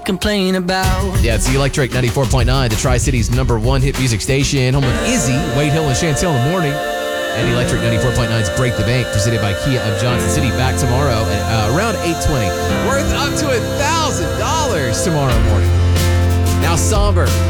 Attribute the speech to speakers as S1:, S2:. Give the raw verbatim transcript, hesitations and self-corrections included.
S1: complain about.
S2: Yeah, it's the Electric ninety-four point nine, the Tri-City's number one hit music station, home of Izzy, Wade Hill, and Chantel in the morning. And Electric ninety-four point nine's Break the Bank, presented by Kia of Johnson City, back tomorrow at uh, around eight twenty. Worth up to one thousand dollars tomorrow morning. Now, Somber.